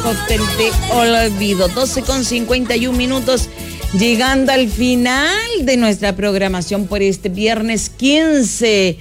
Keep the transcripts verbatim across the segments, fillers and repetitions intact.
cóctel de olvido. doce con cincuenta y un minutos, llegando al final de nuestra programación por este viernes quince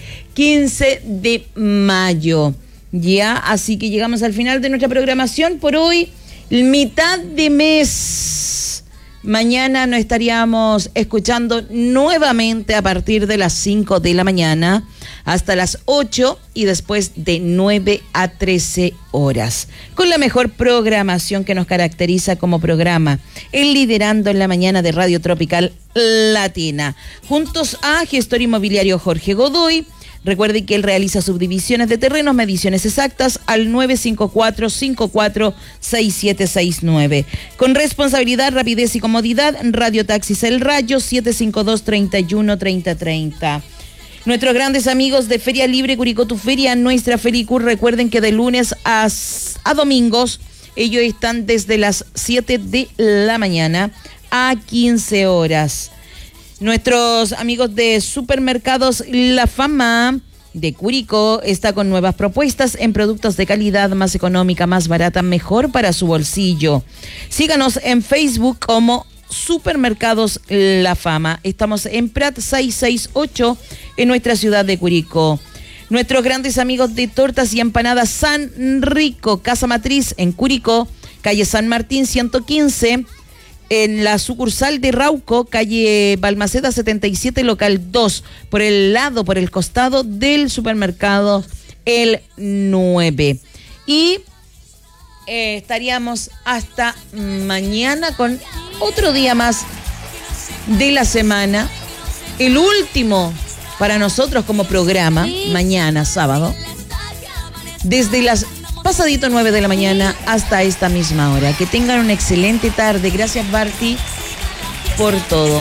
de mayo. Ya, así que llegamos al final de nuestra programación por hoy, mitad de mes. Mañana nos estaríamos escuchando nuevamente a partir de las cinco de la mañana hasta las ocho y después de nueve a trece horas, con la mejor programación que nos caracteriza como programa, el Liderando en la Mañana de Radio Tropical Latina, juntos a Gestor Inmobiliario Jorge Godoy. Recuerde que él realiza subdivisiones de terrenos, mediciones exactas al nueve cinco cuatro, cinco cuatro seis siete seis nueve. Con responsabilidad, rapidez y comodidad, Radio Taxis El Rayo, siete cinco dos, tres uno, tres cero tres cero. Nuestros grandes amigos de Feria Libre Curicó Tu Feria, nuestra Fericur, recuerden que de lunes a, a domingos, ellos están desde las siete de la mañana a quince horas. Nuestros amigos de Supermercados La Fama de Curicó está con nuevas propuestas en productos de calidad, más económica, más barata, mejor para su bolsillo. Síganos en Facebook como Supermercados La Fama. Estamos en Prat seiscientos sesenta y ocho en nuestra ciudad de Curicó. Nuestros grandes amigos de Tortas y Empanadas San Rico, Casa Matriz en Curicó, calle San Martín ciento quince. En la sucursal de Rauco, calle Balmaceda setenta y siete, local dos, por el lado, por el costado del supermercado El nueve. Y eh, estaríamos hasta mañana con otro día más de la semana, el último para nosotros como programa, mañana sábado, desde las pasadito nueve de la mañana hasta esta misma hora. Que tengan una excelente tarde. Gracias, Barty, por todo.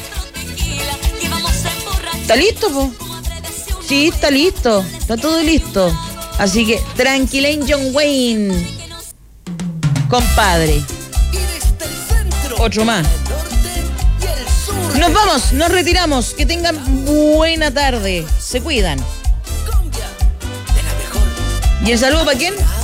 ¿Está listo, po? Sí, está listo. Está todo listo. Así que tranquilen, John Wayne. Compadre. Otro más. Nos vamos, nos retiramos. Que tengan buena tarde. Se cuidan. ¿Y el saludo para quién?